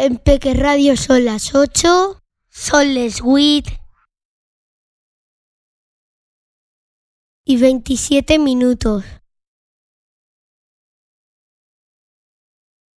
En Peque Radio son las 8, son les 8 y 27 minutos.